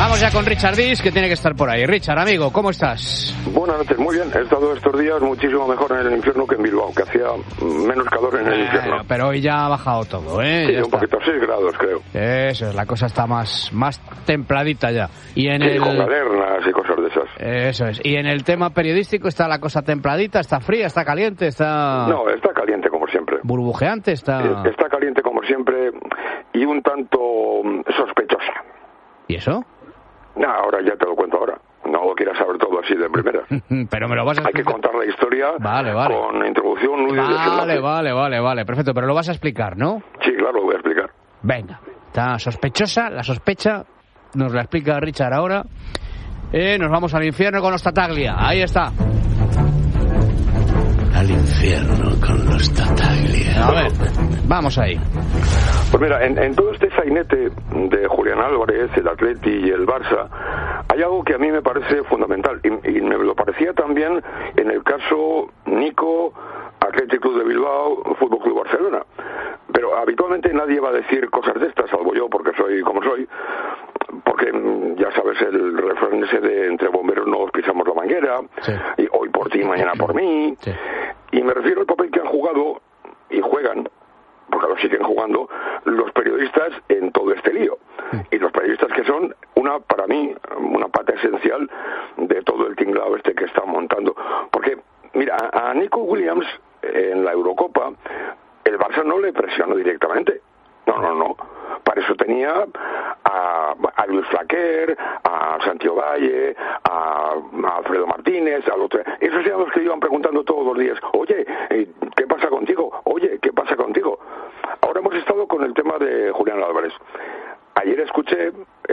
Vamos ya con Richard Diz, que tiene que estar por ahí. Richard, amigo, ¿cómo estás? Buenas noches, muy bien. He estado estos días muchísimo mejor en el infierno que en Bilbao, que hacía menos calor en el infierno. Pero hoy ya ha bajado todo, ¿eh? Sí, ya un está. poquito, 6 grados, creo. Eso es, la cosa está más templadita ya. Y en sí, con galernas y cosas de esas. Eso es. Y en el tema periodístico está la cosa templadita, está fría, está caliente, está... No, está caliente como siempre. Burbujeante, está... Está caliente como siempre y un tanto sospechosa. ¿Y eso? No, ahora ya te lo cuento ahora. No lo quieras saber todo así de primera. Pero me lo vas a explicar. Hay que contar la historia vale. con introducción, nudo y desenlace. Vale, perfecto. Pero lo vas a explicar, ¿no? Sí, claro, lo voy a explicar. Venga, está sospechosa, la sospecha nos la explica Richard ahora. Nos vamos al infierno con los Tattaglia. Ahí está. Al infierno con los Tattaglia. A ver, vamos ahí. Pues mira, en todo este sainete de Julián Álvarez, el Atleti y el Barça, hay algo que a mí me parece fundamental, y me lo parecía también en el caso Nico, Athletic Club de Bilbao, Fútbol Club Barcelona. Pero habitualmente nadie va a decir cosas de estas, salvo yo, porque soy como soy, porque ya sabes el refrán ese de entre bomberos no pisamos la manguera, sí. Y hoy por ti, mañana por mí, sí. Y me refiero al papel que han jugado y juegan, porque lo siguen jugando, los periodistas en todo este lío. Y los periodistas que son, para mí, una pata esencial de todo el tinglado este que están montando. Porque, mira, a Nico Williams en la Eurocopa, el Barça no le presionó directamente. No. Para eso tenía a Luis Flaquer, a Santiago Valle, a Alfredo Martínez, al otro. Esos eran los que iban preguntando todos los días, oye, ¿qué pasa contigo? Oye, ¿qué pasa contigo? Ahora hemos estado con el tema de Julián Álvarez. Ayer escuché,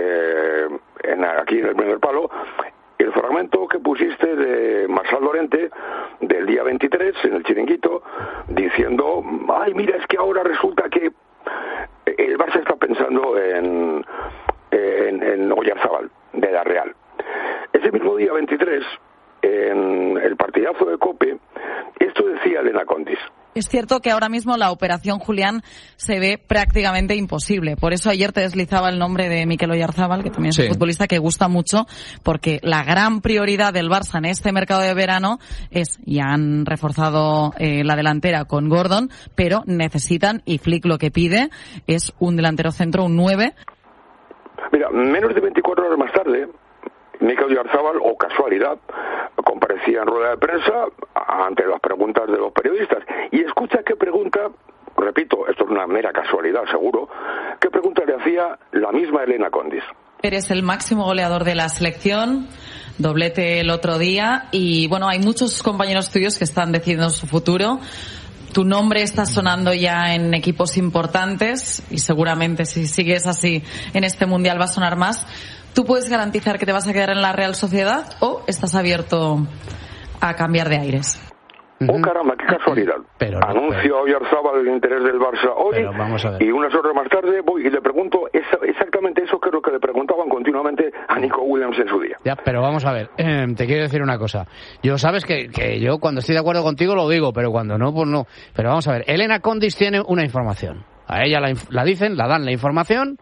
aquí en el primer palo, el fragmento que pusiste de Marçal Llorente del día 23 en el Chiringuito, diciendo, ay, mira, es que ahora resulta que el Barça está pensando en Oyarzábal, de la Real. Ese mismo día 23, en el partidazo de COPE, esto decía Elena Condis. Es cierto que ahora mismo la operación Julián se ve prácticamente imposible. Por eso ayer te deslizaba el nombre de Mikel Oyarzábal, que también es un futbolista que gusta mucho, porque la gran prioridad del Barça en este mercado de verano es, ya han reforzado la delantera con Gordon, pero necesitan, y Flick lo que pide, es un delantero centro, un 9. Mira, menos de 24 horas más tarde, Mikel Oyarzábal, o casualidad, comparecía en rueda de prensa ante las preguntas de los periodistas. Y escucha qué pregunta, repito, esto es una mera casualidad seguro, qué pregunta le hacía la misma Elena Condis. Eres el máximo goleador de la selección, doblete el otro día, y bueno, hay muchos compañeros tuyos que están decidiendo su futuro. Tu nombre está sonando ya en equipos importantes y seguramente si sigues así en este Mundial va a sonar más. ¿Tú puedes garantizar que te vas a quedar en la Real Sociedad o estás abierto a cambiar de aires? Oh, caramba, qué casualidad. Anuncio a Oyarzábal el interés del Barça hoy y unas horas más tarde voy y le pregunto exactamente eso que es lo que le preguntaban continuamente a Nico Williams en su día. Ya, pero vamos a ver, te quiero decir una cosa. Yo sabes que yo cuando estoy de acuerdo contigo lo digo, pero cuando no, pues no. Pero vamos a ver, Elena Condis tiene una información. A ella la dan la información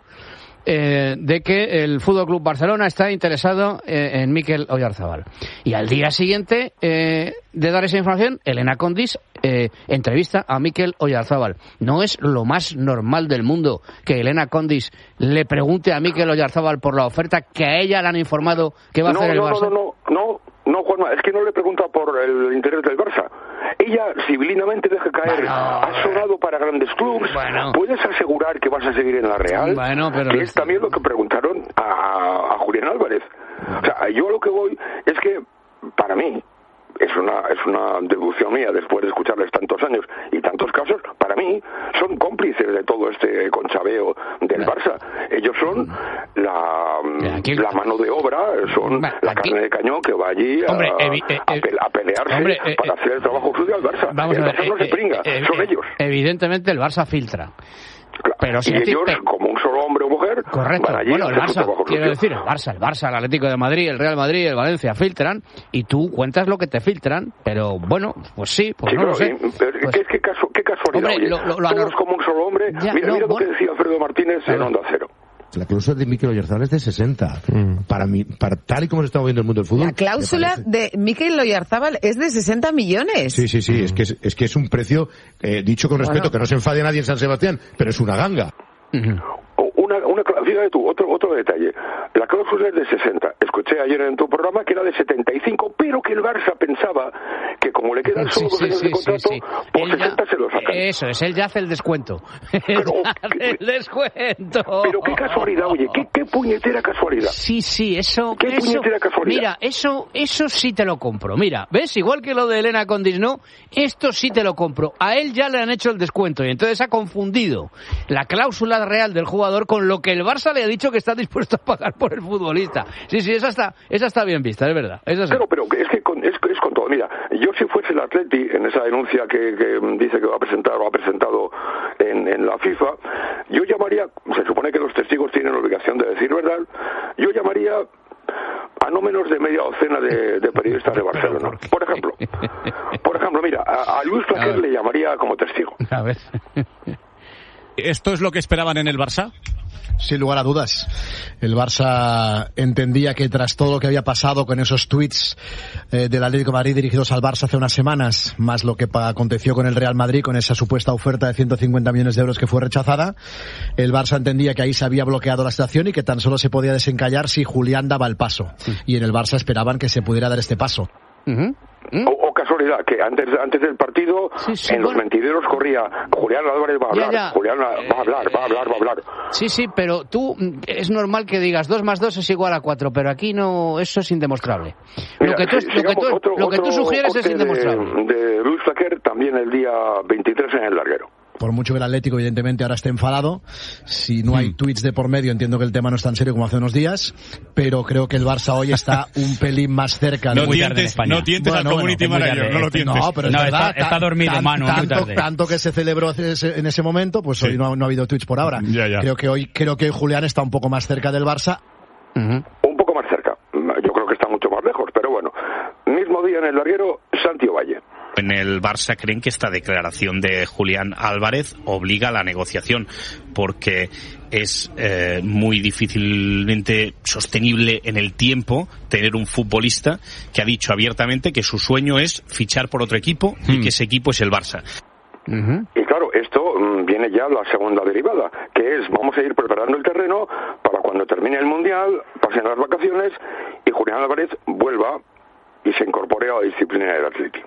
de que el Fútbol Club Barcelona está interesado en Mikel Oyarzábal. Y al día siguiente de dar esa información, Elena Condis entrevista a Mikel Oyarzábal. No es lo más normal del mundo que Elena Condis le pregunte a Mikel Oyarzábal por la oferta que a ella le han informado que va a hacer el Barça. No, Juanma, es que no le pregunta por el interés del Barça. Ella civilinamente deja caer, has sonado para grandes clubes, ¿puedes asegurar que vas a seguir en la Real? Pero que es también lo que preguntaron a Julián Álvarez. O sea, yo a lo que voy es que, para mí, es una deducción mía después de escucharles tantos años y tantos casos, para mí son cómplices de todo este conchabeo del Barça. Ellos son la mano de obra, son la carne de cañón que va allí a pelearse para hacer el trabajo sucio al Barça. El Barça no se pringa, son ellos. Evidentemente el Barça filtra. Pero si y ellos, como un solo hombre o mujer, correcto. Van allí Bueno, el Barça, quiero decir, el Barça, el Atlético de Madrid, el Real Madrid, el Valencia filtran y tú cuentas lo que te filtran, pero bueno, pues sí, pues sí, no lo sé. ¿Qué casualidad? Hombre, todos como un solo hombre. Mira lo que decía Alfredo Martínez en Onda Cero. La cláusula de Mikel Oyarzabal es de 60. Para mí, tal y como se está moviendo el mundo del fútbol... La cláusula de Mikel Oyarzabal es de 60 millones. Sí. Es que es un precio, dicho con respeto, que no se enfade nadie en San Sebastián, pero es una ganga. Fíjate tú, otro detalle. La cláusula es de 60. Escuché ayer en tu programa que era de 75, pero que el Barça pensaba que como le quedan solo 2 años de contrato, por 60 se lo sacan. Eso es, él ya hace el descuento. El descuento. Pero qué casualidad, oye, qué puñetera casualidad. Sí, eso... Qué puñetera casualidad. Mira, eso sí te lo compro. Mira, ¿ves? Igual que lo de Elena Condis, ¿no? Esto sí te lo compro. A él ya le han hecho el descuento y entonces ha confundido la cláusula real del jugador con lo que el Barça le ha dicho que está dispuesto a pagar por el futbolista. Sí, esa está bien vista, es verdad. Claro, pero es que es con todo. Mira, yo si fuese el Atleti en esa denuncia que dice que va a presentar o ha presentado en la FIFA, yo llamaría, se supone que los testigos tienen la obligación de decir verdad, yo llamaría a no menos de media docena de periodistas de Barcelona. Por ejemplo, mira, a Luis Flaquer le llamaría como testigo. A ver. ¿Esto es lo que esperaban en el Barça? Sin lugar a dudas. El Barça entendía que tras todo lo que había pasado con esos tuits del Atlético de Madrid dirigidos al Barça hace unas semanas, más lo que aconteció con el Real Madrid, con esa supuesta oferta de 150 millones de euros que fue rechazada, el Barça entendía que ahí se había bloqueado la situación y que tan solo se podía desencallar si Julián daba el paso. Y en el Barça esperaban que se pudiera dar este paso. O casualidad, que antes del partido en los mentideros corría Julián Álvarez va a hablar, Julián va a hablar. Sí, pero tú, es normal que digas 2 más 2 es igual a 4, pero aquí no, eso es indemostrable. Mira, lo que tú sugieres es indemostrable. De Luis Flaquer también el día 23 en el larguero. Por mucho que el Atlético evidentemente ahora esté enfadado, si no hay tweets de por medio, entiendo que el tema no es tan serio como hace unos días, pero creo que el Barça hoy está un pelín más cerca. No tientes al community manager, no lo tientes. No, pero es verdad, está dormido, Manu, tanto que se celebró en ese momento, pues hoy no ha habido tweets por ahora. Ya. Creo que hoy Julián está un poco más cerca del Barça. Un poco más cerca. Yo creo que está mucho más lejos, pero bueno. Mismo día en el larguero, Santi Ovalle. En el Barça creen que esta declaración de Julián Álvarez obliga a la negociación porque es muy difícilmente sostenible en el tiempo tener un futbolista que ha dicho abiertamente que su sueño es fichar por otro equipo y que ese equipo es el Barça. Y claro, esto viene ya la segunda derivada, que es vamos a ir preparando el terreno para cuando termine el Mundial, pasen las vacaciones y Julián Álvarez vuelva y se incorpore a la disciplina del Atlético.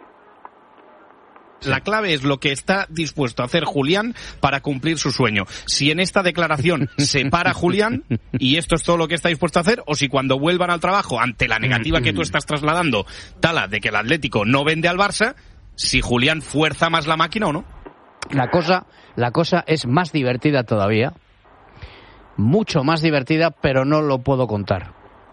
La clave es lo que está dispuesto a hacer Julián para cumplir su sueño. Si en esta declaración se para Julián y esto es todo lo que está dispuesto a hacer, o si cuando vuelvan al trabajo, ante la negativa que tú estás trasladando, Tala, de que el Atlético no vende al Barça, si Julián fuerza más la máquina o no. La cosa es más divertida todavía, mucho más divertida, pero no lo puedo contar.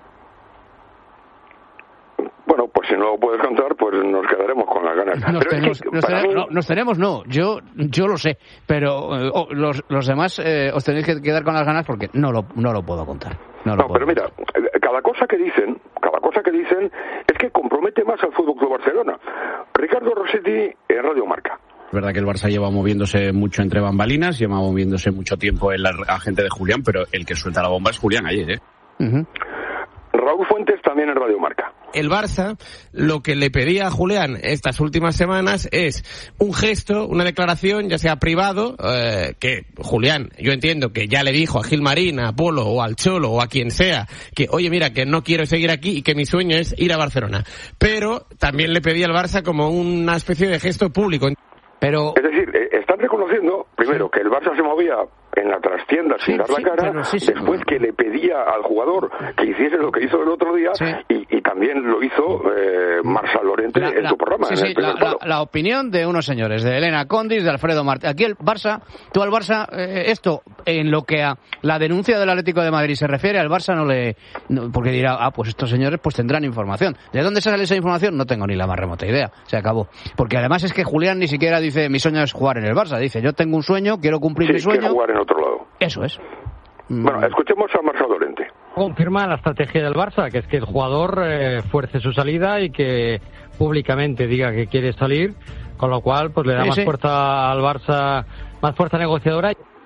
Bueno, pues si no lo puedes contar, pues nos quedaremos con las ganas. Yo lo sé, pero los demás os tenéis que quedar con las ganas porque no lo puedo contar. Pero mira, cada cosa que dicen es que compromete más al Fútbol Club Barcelona. Ricardo Rossetti en Radio Marca. Es verdad que el Barça lleva moviéndose mucho entre bambalinas, lleva moviéndose mucho tiempo en la agente de Julián, pero el que suelta la bomba es Julián ayer, Raúl Fuentes también en Radio Marca. El Barça lo que le pedía a Julián estas últimas semanas es un gesto, una declaración, ya sea privado, que Julián, yo entiendo que ya le dijo a Gilmarín, a Polo o al Cholo o a quien sea, que oye mira, que no quiero seguir aquí y que mi sueño es ir a Barcelona. Pero también le pedía al Barça como una especie de gesto público. Pero... Es decir, están reconociendo, primero, que el Barça se movía en la trastienda sin dar la cara, después que le pedía al jugador que hiciese lo que hizo el otro día, y también lo hizo Marçal Llorente en su programa. La opinión de unos señores, de Elena Condis, de Alfredo Martín. Aquí el Barça, tú al Barça, esto, en lo que a la denuncia del Atlético de Madrid se refiere, al Barça porque dirá, pues estos señores pues tendrán información. ¿De dónde sale esa información? No tengo ni la más remota idea. Se acabó. Porque además es que Julián ni siquiera dice, mi sueño es jugar en el Barça. Dice, yo tengo un sueño, quiero cumplir mi sueño. Quiero jugar en otro lado. Eso es. Bueno, escuchemos a Marçal Llorente. Confirma la estrategia del Barça, que es que el jugador fuerce su salida y que públicamente diga que quiere salir, con lo cual pues le da más fuerza al Barça, más fuerza negociadora.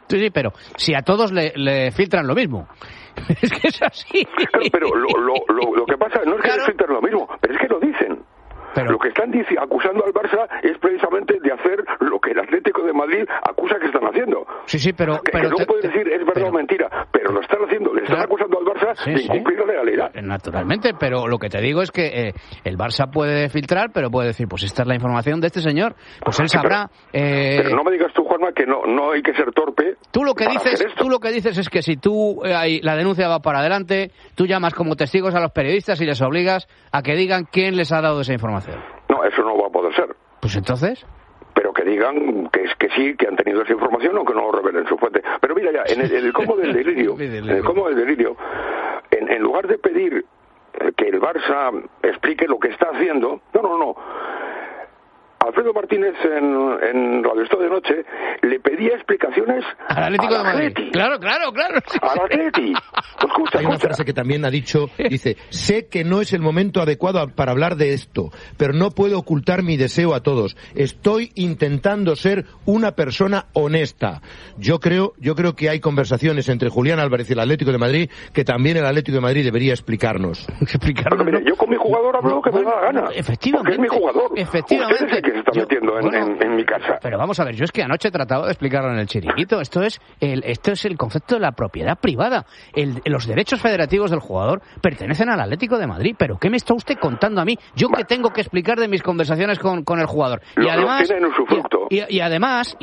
Sí, pero si a todos le filtran lo mismo. Es que es así. Claro, pero lo que pasa no es que les filtren lo mismo, pero es que lo dicen. Pero... Lo que están acusando al Barça es precisamente de hacer lo que el Atlético de Madrid acusa que están haciendo. Sí, pero... Que no puedes decir es verdad o mentira, pero lo están haciendo, le están acusando al Barça de incumplir la legalidad. Naturalmente, pero lo que te digo es que el Barça puede filtrar, pero puede decir, pues esta es la información de este señor, pues él sabrá... Pero no me digas tú, Juanma, que no hay que ser torpe. Tú lo que dices es que si tú la denuncia va para adelante, tú llamas como testigos a los periodistas y les obligas a que digan quién les ha dado esa información. No, eso no va a poder ser. Pues entonces... Pero que digan que sí, que han tenido esa información, aunque no revelen su fuente. Pero mira ya, en el colmo del delirio, en lugar de pedir que el Barça explique lo que está haciendo, no. Alfredo Martínez en Radio Estado de Noche le pedía explicaciones al Atlético de Madrid. Claro. Al Atleti. Hay una frase que también ha dicho, dice, sé que no es el momento adecuado para hablar de esto, pero no puedo ocultar mi deseo a todos. Estoy intentando ser una persona honesta. Yo creo que hay conversaciones entre Julián Álvarez y el Atlético de Madrid que también el Atlético de Madrid debería explicarnos. Pero mire, yo con mi jugador hablo lo que me da la gana. Efectivamente. Porque es mi jugador. Efectivamente. Usted es el que se está metiendo en mi casa. Pero vamos a ver, yo es que anoche he tratado de explicarlo en el chiringuito. Esto es el concepto de la propiedad privada. Los derechos federativos del jugador pertenecen al Atlético de Madrid. ¿Pero qué me está usted contando a mí? ¿Yo qué tengo que explicar de mis conversaciones con el jugador? Y además, y además,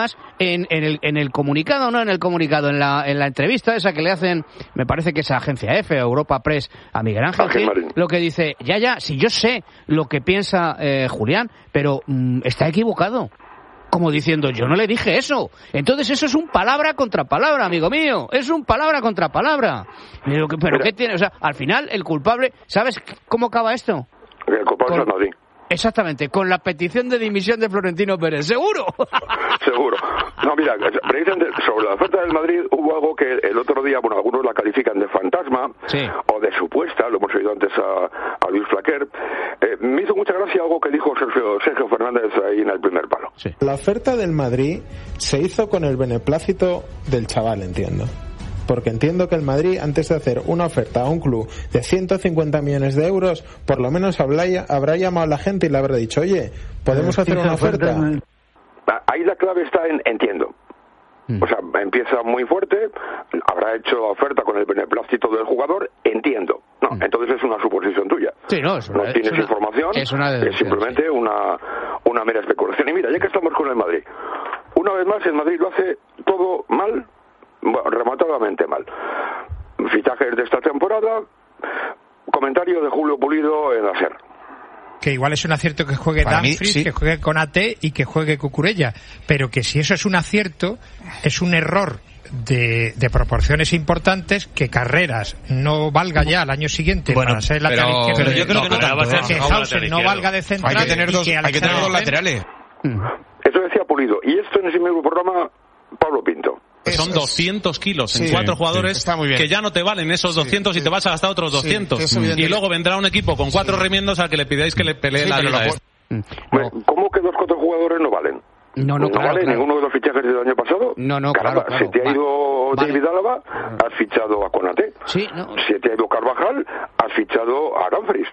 en el comunicado, no en el comunicado, en la entrevista esa que le hacen, me parece que es a Agencia F, Europa Press, a Miguel Ángel Gil, lo que dice, si yo sé lo que piensa Julián, pero está equivocado. Como diciendo, yo no le dije eso. Entonces eso es un palabra contra palabra, amigo mío. Es un palabra contra palabra. Pero ¿qué tiene? O sea, al final, el culpable... ¿Sabes cómo acaba esto? El culpable es Madrid. Exactamente, con la petición de dimisión de Florentino Pérez. ¿Seguro? Seguro. No, mira, precisamente sobre la oferta del Madrid hubo algo que el otro día, algunos la califican de fantasma o de supuesta, lo hemos oído antes a Luis Flaquer. Me hizo mucha gracia algo que dijo Sergio Fernández ahí en el primer palo. Sí. La oferta del Madrid se hizo con el beneplácito del chaval, entiendo. Porque entiendo que el Madrid, antes de hacer una oferta a un club de 150 millones de euros, por lo menos habrá llamado a la gente y le habrá dicho, oye, ¿podemos hacer una oferta? Ahí la clave está en entiendo. O sea, empieza muy fuerte, habrá hecho la oferta con el beneplácito del jugador, entiendo. No, entonces es una suposición tuya. Sí, no tienes información, es simplemente una mera especulación. Y mira, ya que estamos con el Madrid, una vez más el Madrid lo hace todo mal, rematadamente mal. Fichajes de esta temporada, comentario de Julio Pulido en la SER. Que igual es un acierto que juegue Dumfries, que juegue Konaté y que juegue Cucurella, pero que si eso es un acierto, es un error de proporciones importantes que Carreras no valga ya al año siguiente para ser lateral izquierdo. Pero yo creo que no tanto. Que Hausen no valga de central. Hay que tener dos laterales. Eso decía Pulido. Y esto en ese mismo programa, Pablo Pinto. Son 200 kilos en 4 jugadores que ya no te valen esos 200 y te vas a gastar otros 200. Y luego vendrá un equipo con 4 remiendos al que le pidáis que le pelee la liga. ¿Cómo que 4 jugadores no valen? No vale ninguno de los fichajes del año pasado. Claro. Si te ha ido David Álava, has fichado a Konaté. Si te ha ido Carvajal, has fichado a Dumfries.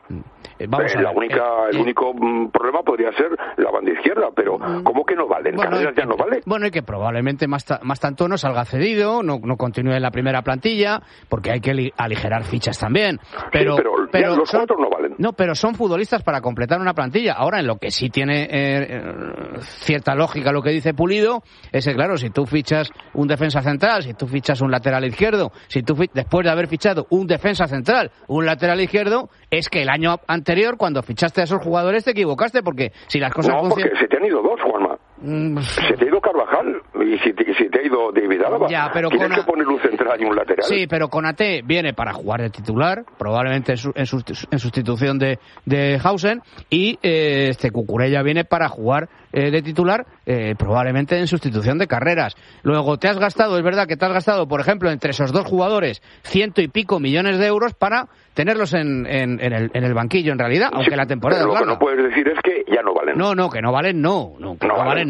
El único problema podría ser la banda izquierda, pero ¿cómo que no valen? Carreras ya no vale. Bueno, y que probablemente más tanto no salga cedido, no continúe en la primera plantilla, porque hay que aligerar fichas también. Pero los 4 no valen. No, pero son futbolistas para completar una plantilla. Ahora, en lo que sí tiene cierta lógica lo que dice Pulido, es que, claro, si tú fichas un defensa central, si tú fichas un lateral izquierdo, después de haber fichado un defensa central, un lateral izquierdo, es que el año anterior, cuando fichaste a esos jugadores, te equivocaste, porque si las cosas funcionan... porque se te han ido 2, Juanma. Se te ha ido Carvajal y si te ha ido David Álava. Tienes que poner un central y un lateral. Sí, pero Konaté viene para jugar de titular, probablemente en sustitución de Hausen, y Cucurella viene para jugar de titular, probablemente en sustitución de Carreras. Luego es verdad que te has gastado, por ejemplo, entre esos 2 jugadores 100 y pico millones de euros para tenerlos en el banquillo, en realidad, aunque la temporada pero es larga. Lo que no puedes decir es que ya no valen. Que no valen, no valen,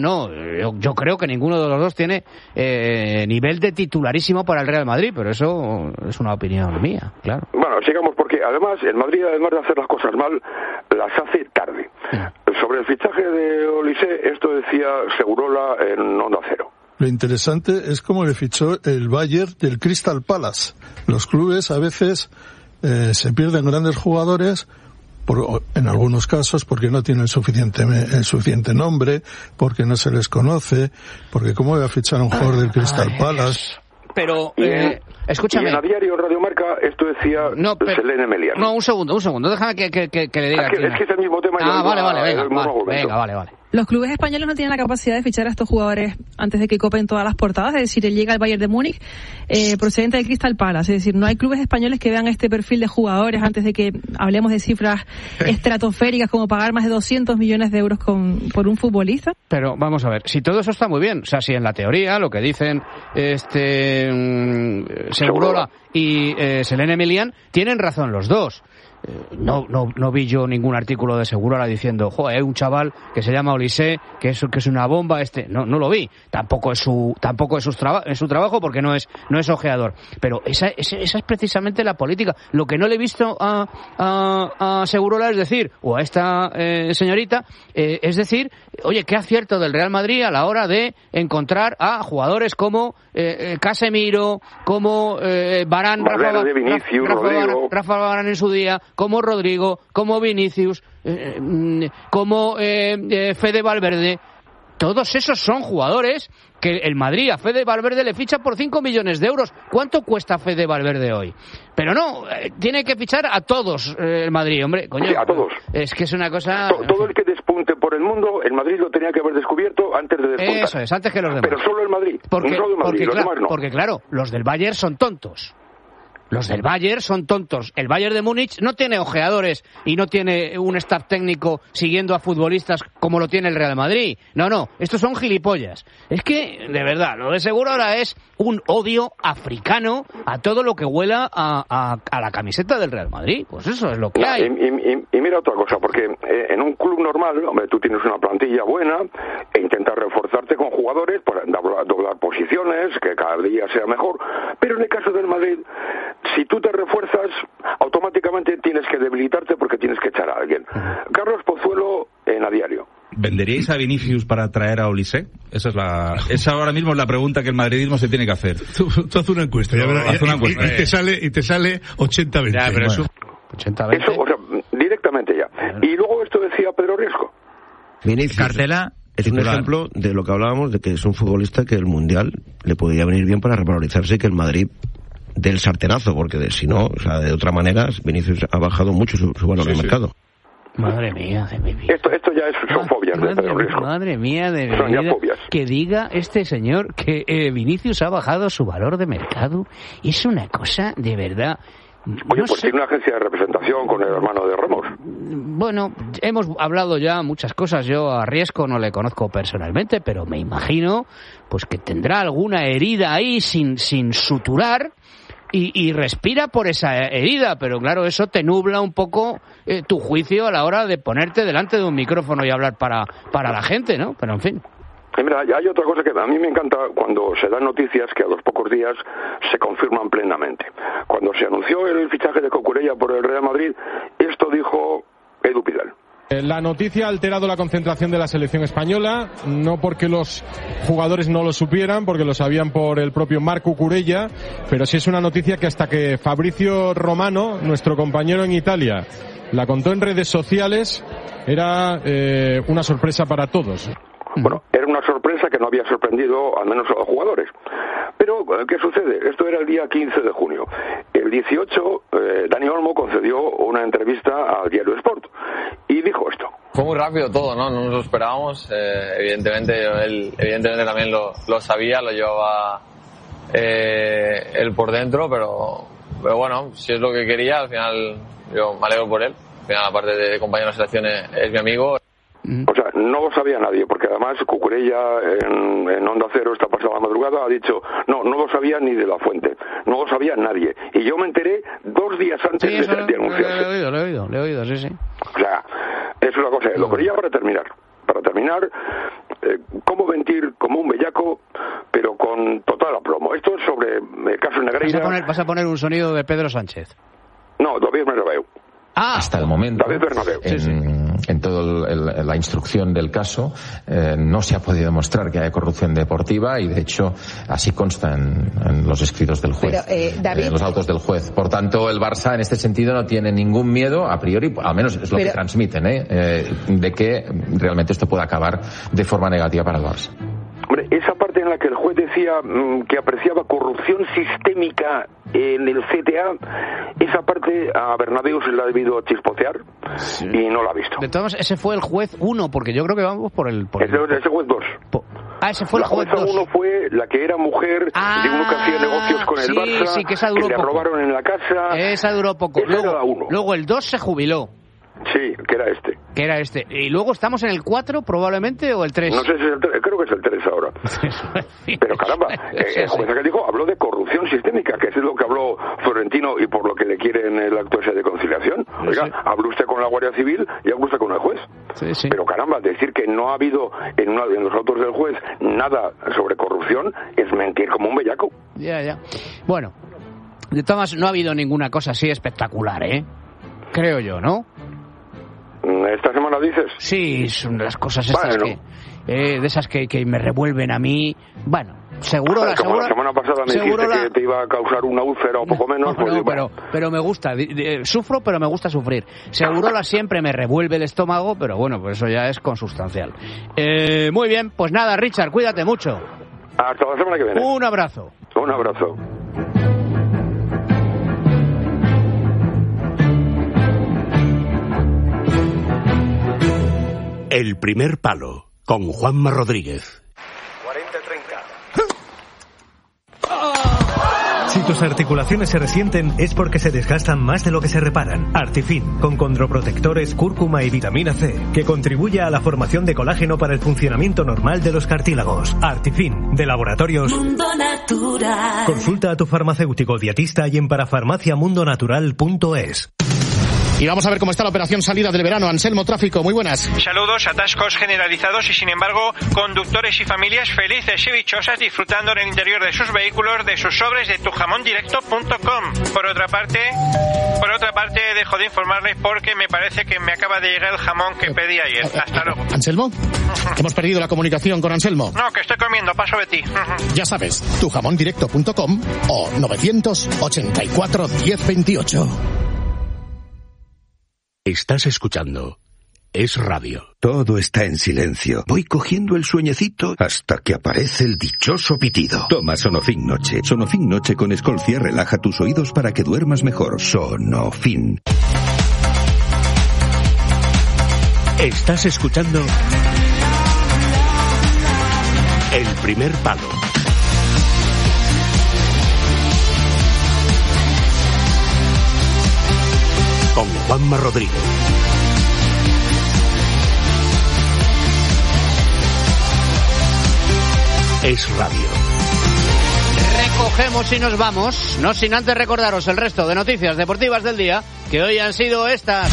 no. Yo creo que ninguno de los dos tiene nivel de titularísimo para el Real Madrid, pero eso es una opinión mía, claro. Bueno, sigamos, porque además el Madrid, además de hacer las cosas mal, las hace tarde. Sobre el fichaje de Olise, esto decía Segurola en Onda Cero. Lo interesante es cómo le fichó el Bayern del Crystal Palace. Los clubes a veces se pierden grandes jugadores, en algunos casos porque no tienen el suficiente nombre, porque no se les conoce, porque cómo voy a fichar a un jugador del Crystal Palace. Pero, escúchame. Y en A Diario Radio Marca esto decía Selene Melian. No, un segundo, déjame que le diga. Es que es el mismo tema. Vale. Los clubes españoles no tienen la capacidad de fichar a estos jugadores antes de que copen todas las portadas, es decir, él llega al Bayern de Múnich procedente del Crystal Palace, es decir, no hay clubes españoles que vean este perfil de jugadores antes de que hablemos de cifras estratosféricas como pagar más de 200 millones de euros por un futbolista. Pero vamos a ver, si todo eso está muy bien, o sea, si en la teoría lo que dicen Segurola y Selene Melian tienen razón los dos. No vi yo ningún artículo de Segurola diciendo, joder, hay un chaval que se llama Olise, que es una bomba, no lo vi. Tampoco es su trabajo porque no es ojeador. Pero esa es precisamente la política. Lo que no le he visto a Segurola es decir, o a esta señorita, es decir, oye, qué acierto del Real Madrid a la hora de encontrar a jugadores como Casemiro, como Varane, Rafa Varane en su día, como Rodrigo, como Vinicius, como Fede Valverde. Todos esos son jugadores que el Madrid a Fede Valverde le ficha por 5 millones de euros. ¿Cuánto cuesta Fede Valverde hoy? Pero no, tiene que fichar a todos el Madrid, hombre. Coño, sí, a todos. Es que es una cosa... Todo el que despunte por el mundo, el Madrid lo tenía que haber descubierto antes de despuntar. Eso es, antes que los demás. Pero solo el Madrid, solo el Madrid, los demás no. Porque claro, los del Bayern son tontos. Los del Bayern son tontos. El Bayern de Múnich no tiene ojeadores y no tiene un staff técnico siguiendo a futbolistas como lo tiene el Real Madrid. No, estos son gilipollas. Es que, de verdad, lo de seguro ahora es un odio africano a todo lo que huela a la camiseta del Real Madrid. Pues eso es lo que hay. Y mira otra cosa, porque en un club normal, hombre, tú tienes una plantilla buena e intentas reforzarte con jugadores para doblar posiciones, que cada día sea mejor. Pero en el caso del Madrid, si tú te refuerzas, automáticamente tienes que debilitarte porque tienes que echar a alguien. Carlos Pozuelo en A Diario. ¿Venderíais a Vinicius para traer a Olise? Esa ahora mismo es la pregunta que el madridismo se tiene que hacer. Tú haz una encuesta, y te sale 80-20. Ya, pero eso... 80-20. Eso, o sea, directamente ya. Y luego esto decía Pedro Riesco. Vinicius Cartela es un ejemplo de lo que hablábamos, de que es un futbolista que el Mundial le podría venir bien para revalorizarse y que el Madrid del sartenazo, porque si no, o sea, de otra manera, Vinicius ha bajado mucho su valor en el mercado. Madre mía de mi vida. Esto ya son fobias de Pedro Riesco. Madre mía de mi vida. Que diga este señor que Vinicius ha bajado su valor de mercado. Es una cosa de verdad. Oye, pues tiene una agencia de representación con el hermano de Ramos. Bueno, hemos hablado ya muchas cosas. Yo a Riesco no le conozco personalmente, pero me imagino pues que tendrá alguna herida ahí sin suturar. Y respira por esa herida, pero claro, eso te nubla un poco tu juicio a la hora de ponerte delante de un micrófono y hablar para la gente, ¿no? Pero en fin. Y mira, hay otra cosa que a mí me encanta cuando se dan noticias que a los pocos días se confirman plenamente. Cuando se anunció el fichaje de Cucurella por el Real Madrid, esto dijo Edu Pidal. La noticia ha alterado la concentración de la selección española, no porque los jugadores no lo supieran, porque lo sabían por el propio Marc Cucurella, pero sí es una noticia que hasta que Fabrizio Romano, nuestro compañero en Italia, la contó en redes sociales, era una sorpresa para todos. Bueno, era una sorpresa que no había sorprendido al menos a los jugadores. Pero, ¿qué sucede? Esto era el día 15 de junio. El 18, Dani Olmo concedió una entrevista al diario Sport y dijo esto. Fue muy rápido todo, ¿no? No nos lo esperábamos. Evidentemente, él también lo sabía, lo llevaba él por dentro, pero bueno, si es lo que quería, al final yo me alegro por él. Al final, aparte de compañero de selección, es mi amigo. O sea, no lo sabía nadie, porque además Cucurella en Onda Cero esta pasada madrugada ha dicho, no lo sabía ni de la fuente, no lo sabía nadie. Y yo me enteré 2 días antes de anunciarse. Le he oído, sí. O sea, es una cosa. Lo quería para terminar. para terminar, cómo mentir como un bellaco, pero con total aplomo. Esto es sobre el caso Negreira. ¿Vas a poner un sonido de Pedro Sánchez? No, David Bernabéu. Hasta el momento, David Bernabéu. en toda la instrucción del caso, no se ha podido demostrar que haya corrupción deportiva y, de hecho, así consta en los escritos del juez, en los autos del juez. Por tanto, el Barça, en este sentido, no tiene ningún miedo, a priori, al menos es lo que transmiten, de que realmente esto pueda acabar de forma negativa para el Barça. Hombre, esa parte en la que el juez decía que apreciaba corrupción sistémica en el CTA, esa parte a Bernabéu se la ha debido chispotear y no la ha visto. De todas maneras, ese fue el juez 1, porque yo creo que vamos por el... Ese juez 2. Ese fue el juez 2. La jueza 1 fue la que era mujer de uno que hacía negocios con el Barça, que esa duró le poco. robaron en la casa. Esa duró poco. Luego el 2 se jubiló. Sí, que era este. Y luego estamos en el 4 probablemente, o el 3. No sé si es el 3, creo que es el 3 ahora. Pero caramba, el juez que dijo habló de corrupción sistémica, que es lo que habló Florentino y por lo que le quieren el acto ese de conciliación. Oiga, habló usted con la Guardia Civil y habló usted con el juez. Sí. Pero caramba, decir que no ha habido en los autos del juez nada sobre corrupción es mentir como un bellaco. Ya. Bueno, de todas no ha habido ninguna cosa así espectacular, creo yo, ¿no? ¿Esta semana dices? Sí, son de las cosas estas de esas que me revuelven a mí. Bueno, seguro la semana pasada me dijiste que te iba a causar una úlcera o poco menos. Pero me gusta, sufro, pero me gusta sufrir. Segurola siempre me revuelve el estómago, pero bueno, pues eso ya es consustancial. Muy bien, pues nada, Richard, cuídate mucho. Hasta la semana que viene. Un abrazo. Un abrazo. El primer palo, con Juanma Rodríguez. 40-30. Si tus articulaciones se resienten es porque se desgastan más de lo que se reparan. Artifin, con condroprotectores, cúrcuma y vitamina C, que contribuye a la formación de colágeno para el funcionamiento normal de los cartílagos. Artifin, de Laboratorios Mundo Natural. Consulta a tu farmacéutico dietista y en parafarmaciamundonatural.es. Y vamos a ver cómo está la operación salida del verano. Anselmo, tráfico, muy buenas. Saludos, atascos generalizados y sin embargo conductores y familias felices y dichosas disfrutando en el interior de sus vehículos de sus sobres de tujamondirecto.com. Por otra parte dejo de informarles porque me parece que me acaba de llegar el jamón que pedí ayer. Hasta luego. ¿Anselmo? Hemos perdido la comunicación con Anselmo. No, que estoy comiendo, paso de ti. Ya sabes, tujamondirecto.com o 984 1028. Estás escuchando Es Radio. Todo está en silencio. Voy cogiendo el sueñecito hasta que aparece el dichoso pitido. Toma Sonofin Noche. Sonofin Noche con Escolcia relaja tus oídos para que duermas mejor. Sonofin. Estás escuchando El primer palo. Con Juanma Rodríguez. Es Radio. Recogemos y nos vamos, no sin antes recordaros el resto de noticias deportivas del día, que hoy han sido estas.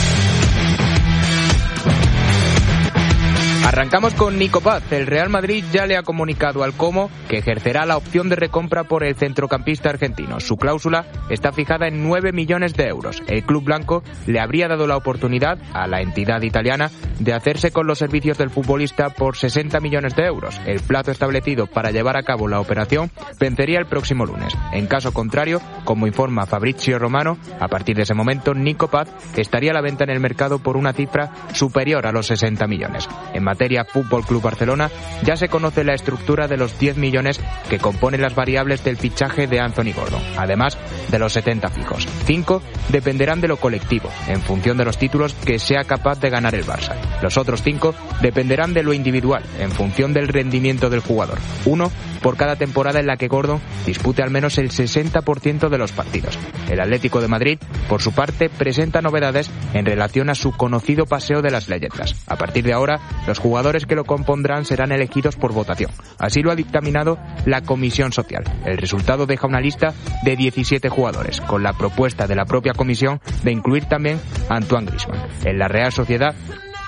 Arrancamos con Nico Paz. El Real Madrid ya le ha comunicado al Como que ejercerá la opción de recompra por el centrocampista argentino. Su cláusula está fijada en 9 millones de euros. El club blanco le habría dado la oportunidad a la entidad italiana de hacerse con los servicios del futbolista por 60 millones de euros. El plazo establecido para llevar a cabo la operación vencería el próximo lunes. En caso contrario, como informa Fabrizio Romano, a partir de ese momento Nico Paz estaría a la venta en el mercado por una cifra superior a los 60 millones. En materia Fútbol Club Barcelona, ya se conoce la estructura de los 10 millones que componen las variables del fichaje de Anthony Gordon, además de los 70 fijos. 5 dependerán de lo colectivo, en función de los títulos que sea capaz de ganar el Barça. Los otros 5 dependerán de lo individual, en función del rendimiento del jugador. 1 por cada temporada en la que Gordon dispute al menos el 60% de los partidos. El Atlético de Madrid, por su parte, presenta novedades en relación a su conocido paseo de las leyendas. A partir de ahora, los jugadores que lo compondrán serán elegidos por votación. Así lo ha dictaminado la Comisión Social. El resultado deja una lista de 17 jugadores, con la propuesta de la propia comisión de incluir también a Antoine Griezmann. En la Real Sociedad,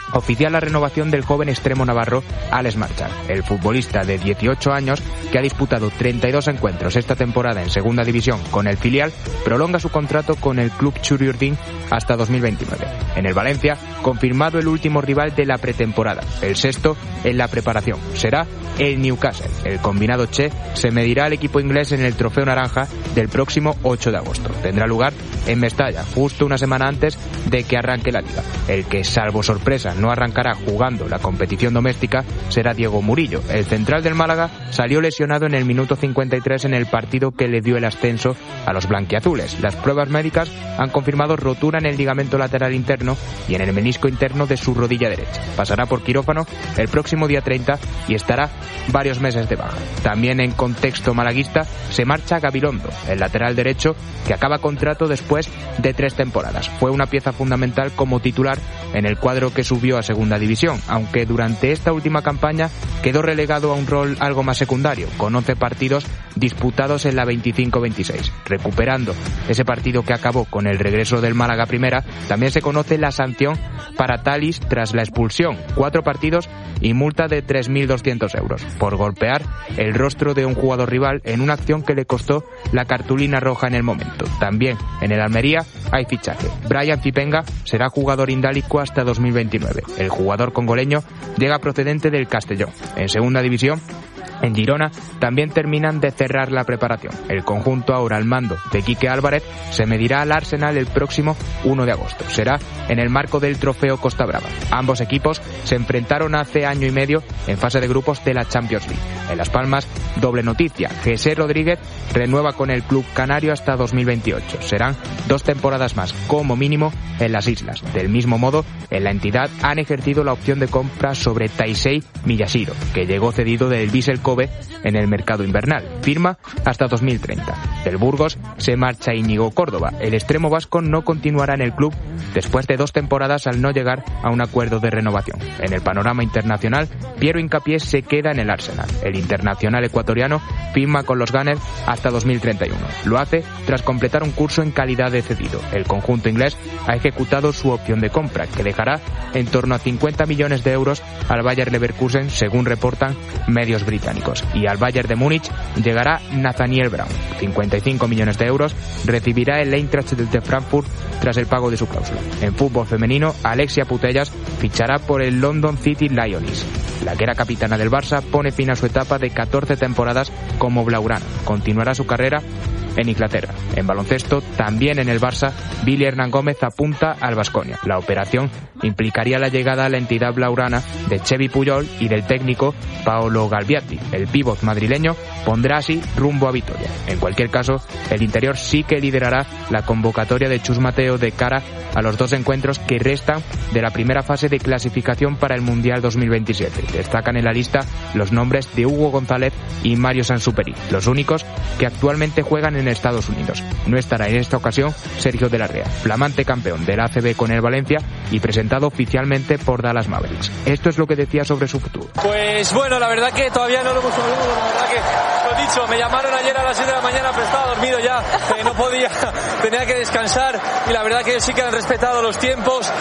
oficial la renovación del joven extremo navarro Alex Marchal. El futbolista de 18 años, que ha disputado 32 encuentros esta temporada en segunda división con el filial, prolonga su contrato con el club Churiurdin hasta 2029. En el Valencia, confirmado el último rival de la pretemporada, el sexto en la preparación, será el Newcastle. El combinado Che se medirá al equipo inglés en el Trofeo Naranja del próximo 8 de agosto. Tendrá lugar en Mestalla, justo una semana antes de que arranque la Liga. El que, salvo sorpresa, no arrancará jugando la competición doméstica será Diego Murillo. El central del Málaga salió lesionado en el minuto 53 en el partido que le dio el ascenso a los blanquiazules. Las pruebas médicas han confirmado rotura en el ligamento lateral interno y en el menisco interno de su rodilla derecha. Pasará por quirófano el próximo día 30 y estará varios meses de baja. También en contexto malaguista se marcha Gabilondo, el lateral derecho, que acaba contrato después de 3 temporadas. Fue una pieza fundamental como titular en el cuadro que subió a segunda división, aunque durante esta última campaña quedó relegado a un rol algo más secundario, con 11 partidos disputados en la 25-26. Recuperando ese partido que acabó con el regreso del Málaga a primera, también se conoce la sanción para Talis tras la expulsión: 4 partidos y multa de 3.200 euros por golpear el rostro de un jugador rival en una acción que le costó la cartulina roja en el momento. También en el Almería hay fichaje. Brian Cipenga será jugador indálico hasta 2029. El jugador congoleño llega procedente del Castellón. En segunda división, en Girona también terminan de cerrar la preparación. El conjunto, ahora al mando de Quique Álvarez, se medirá al Arsenal el próximo 1 de agosto. Será en el marco del Trofeo Costa Brava. Ambos equipos se enfrentaron hace año y medio en fase de grupos de la Champions League. En Las Palmas, doble noticia: José Rodríguez renueva con el club canario hasta 2028. Serán 2 temporadas más, como mínimo, en las islas. Del mismo modo, en la entidad han ejercido la opción de compra sobre Taisei Miyashiro, que llegó cedido del Vissel Kobe en el mercado invernal. Firma hasta 2030. Del Burgos se marcha Íñigo Córdoba. El extremo vasco no continuará en el club después de 2 temporadas al no llegar a un acuerdo de renovación. En el panorama internacional, Piero Hincapié se queda en el Arsenal. El internacional ecuatoriano firma con los Gunners hasta 2031. Lo hace tras completar un curso en calidad de cedido. El conjunto inglés ha ejecutado su opción de compra, que dejará en torno a 50 millones de euros al Bayer Leverkusen, según reportan medios británicos. Y al Bayern de Múnich llegará Nathaniel Brown. 55 millones de euros recibirá el Eintracht de Frankfurt tras el pago de su cláusula. En fútbol femenino, Alexia Putellas fichará por el London City Lionesses. La que era capitana del Barça pone fin a su etapa de 14 temporadas como blaugrana. Continuará su carrera en Inglaterra. En baloncesto, también en el Barça, Billy Hernán Gómez apunta al Baskonia. La operación implicaría la llegada a la entidad blaugrana de Xevi Puyol y del técnico Paolo Galbiati. El pívot madrileño pondrá así rumbo a Vitoria. En cualquier caso, el interior sí que liderará la convocatoria de Chus Mateo de cara a los 2 encuentros que restan de la primera fase de clasificación para el Mundial 2027. Destacan en la lista los nombres de Hugo González y Mario Sansuperi, los únicos que actualmente juegan en Estados Unidos. No estará en esta ocasión Sergio de la Rea, flamante campeón del ACB con el Valencia y presentado oficialmente por Dallas Mavericks. Esto es lo que decía sobre su futuro. Pues bueno, la verdad que todavía no lo hemos sabido, la verdad que lo dicho, me llamaron ayer a las 7 de la mañana, pero estaba dormido ya, no podía, tenía que descansar y la verdad que ellos sí que han respetado los tiempos.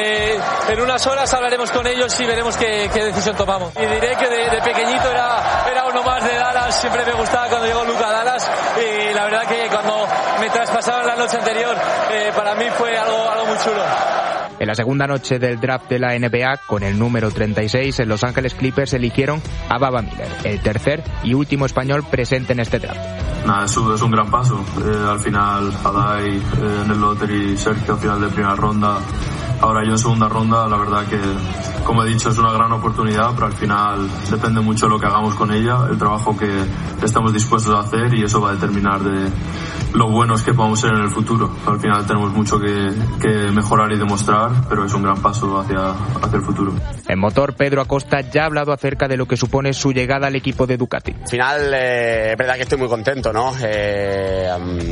En unas horas hablaremos con ellos y veremos qué decisión tomamos. Y diré que de pequeñito era uno más de Dallas, siempre me gustaba cuando llegó Luka a Dallas y la verdad que cuando me traspasaron la noche anterior para mí fue algo muy chulo. En la segunda noche del draft de la NBA, con el número 36, en Los Ángeles Clippers eligieron a Baba Miller, el tercer y último español presente en este draft. Nada, es un gran paso. Al final, Adai en el lottery, Sergio al final de primera ronda, ahora yo en segunda ronda. La verdad que, como he dicho, es una gran oportunidad, pero al final depende mucho de lo que hagamos con ella, el trabajo que estamos dispuestos a hacer, y eso va a determinar de lo buenos que podamos ser en el futuro. Al final tenemos mucho que mejorar y demostrar, pero es un gran paso hacia el futuro. En motor, Pedro Acosta ya ha hablado acerca de lo que supone su llegada al equipo de Ducati. Al final, es verdad que estoy muy contento, ¿no? Es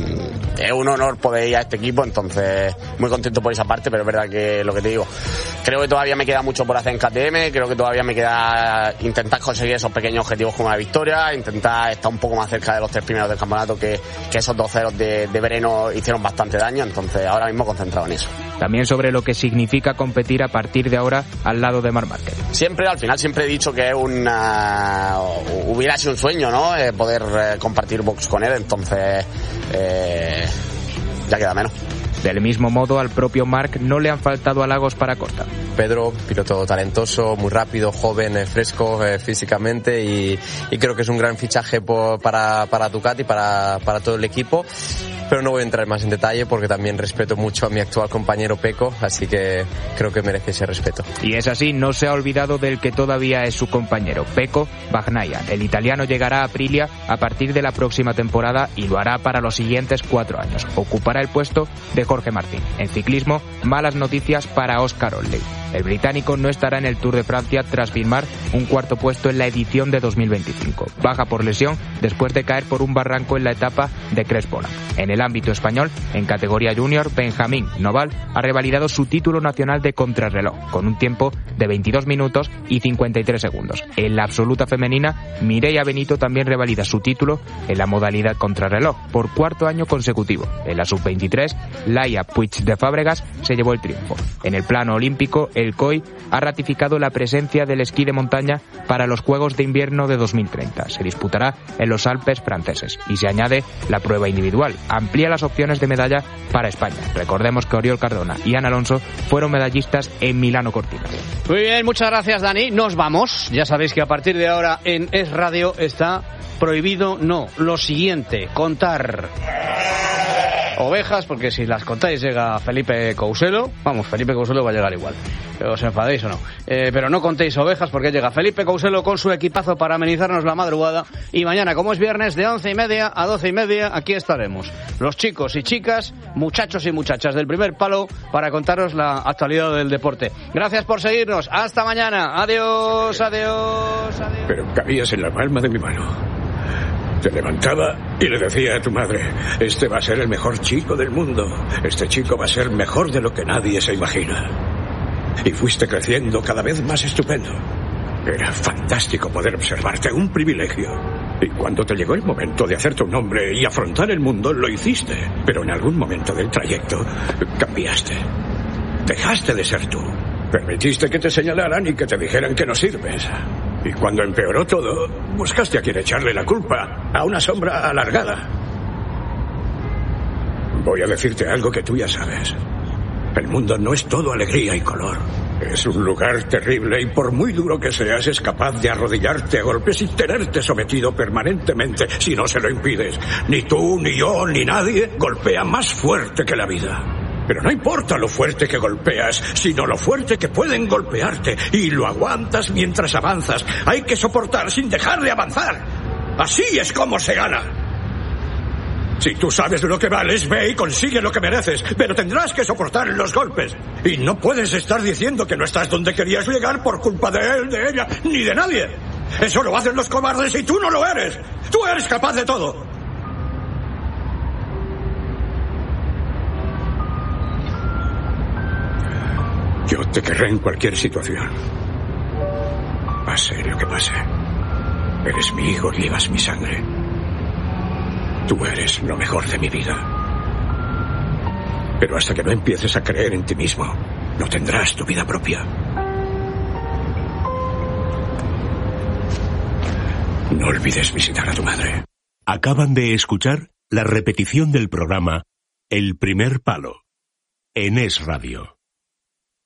un honor poder ir a este equipo, entonces muy contento por esa parte, pero es verdad que lo que te digo, creo que todavía me queda mucho por hacer en KTM, creo que todavía me queda intentar conseguir esos pequeños objetivos como la victoria, intentar estar un poco más cerca de los 3 primeros del campeonato que esos 2-0 partidos de verano hicieron bastante daño, entonces ahora mismo concentrado en eso. También sobre lo que significa competir a partir de ahora al lado de Marc Márquez. Al final siempre he dicho que hubiera sido un sueño, ¿no? Poder compartir box con él, entonces ya queda menos. Del mismo modo, al propio Marc no le han faltado halagos para Costa. Pedro, piloto talentoso, muy rápido, joven, fresco físicamente y creo que es un gran fichaje para Ducati, para todo el equipo. Pero no voy a entrar más en detalle porque también respeto mucho a mi actual compañero Pecco, así que creo que merece ese respeto. Y es así, no se ha olvidado del que todavía es su compañero, Pecco Bagnaia. El italiano llegará a Aprilia a partir de la próxima temporada y lo hará para los siguientes 4 años. Ocupará el puesto de Jorge Martín. En ciclismo, malas noticias para Oscar Olley. El británico no estará en el Tour de Francia tras firmar un 4º puesto en la edición de 2025. Baja por lesión después de caer por un barranco en la etapa de Crespona. En el ámbito español, en categoría junior, Benjamín Noval ha revalidado su título nacional de contrarreloj con un tiempo de 22 minutos y 53 segundos. En la absoluta femenina, Mireia Benito también revalida su título en la modalidad contrarreloj por 4º año consecutivo. En la sub-23, Laia Puig de Fábregas se llevó el triunfo. En el plano olímpico, el COI ha ratificado la presencia del esquí de montaña para los Juegos de Invierno de 2030. Se disputará en los Alpes franceses y se añade la prueba individual. Amplía las opciones de medalla para España. Recordemos que Oriol Cardona y Ana Alonso fueron medallistas en Milano Cortina. Muy bien, muchas gracias, Dani. Nos vamos. Ya sabéis que a partir de ahora en Es Radio está prohibido, lo siguiente, contar ovejas, porque si las contáis llega Felipe Couselo. Vamos, Felipe Couselo va a llegar igual, os enfadéis o no, pero no contéis ovejas porque llega Felipe Couselo con su equipazo para amenizarnos la madrugada, y mañana, como es viernes, de 11:30 a 12:30 aquí estaremos los chicos y chicas, muchachos y muchachas del Primer Palo, para contaros la actualidad del deporte. Gracias por seguirnos, hasta mañana, adiós, adiós, adiós. Pero cabías en la palma de mi mano. Te levantaba y le decía a tu madre: este va a ser el mejor chico del mundo, este chico va a ser mejor de lo que nadie se imagina. Y fuiste creciendo cada vez más estupendo. Era fantástico poder observarte, un privilegio. Y cuando te llegó el momento de hacerte un hombre y afrontar el mundo, lo hiciste. Pero en algún momento del trayecto cambiaste. Dejaste de ser tú. Permitiste que te señalaran y que te dijeran que no sirves. Y cuando empeoró todo, buscaste a quien echarle la culpa, a una sombra alargada. Voy a decirte algo que tú ya sabes. El mundo no es todo alegría y color. Es un lugar terrible y por muy duro que seas, es capaz de arrodillarte a golpes y tenerte sometido permanentemente si no se lo impides. Ni tú, ni yo, ni nadie golpea más fuerte que la vida. Pero no importa lo fuerte que golpeas, sino lo fuerte que pueden golpearte. Y lo aguantas mientras avanzas. Hay que soportar sin dejar de avanzar. Así es como se gana. Si tú sabes lo que vales, ve y consigue lo que mereces. Pero tendrás que soportar los golpes. Y no puedes estar diciendo que no estás donde querías llegar por culpa de él, de ella, ni de nadie. Eso lo hacen los cobardes y tú no lo eres. Tú eres capaz de todo. Yo te querré en cualquier situación. Pase lo que pase. Eres mi hijo, llevas mi sangre. Tú eres lo mejor de mi vida. Pero hasta que no empieces a creer en ti mismo, no tendrás tu vida propia. No olvides visitar a tu madre. Acaban de escuchar la repetición del programa El Primer Palo en Es Radio.